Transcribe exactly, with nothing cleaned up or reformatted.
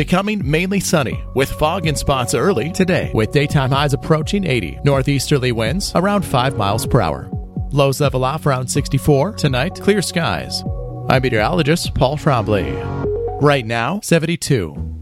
becoming mainly sunny with fog in spots early today, with daytime highs approaching eighty. Northeasterly winds around five miles per hour. Lows level off around sixty-four. Tonight, clear skies. I'm meteorologist Paul Trombley. Right now, seventy-two.